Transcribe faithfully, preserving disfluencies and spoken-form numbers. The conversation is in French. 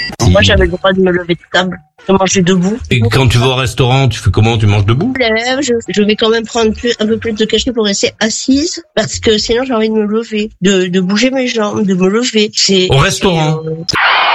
Moi, j'avais le droit de me lever de table, de manger debout. Et quand tu vas au restaurant, tu fais comment? Tu manges debout? Je, je vais quand même prendre plus, un peu plus de cachet pour rester assise, parce que sinon j'ai envie de me lever, de, de bouger mes jambes, de me lever. C'est, Au restaurant? c'est, euh...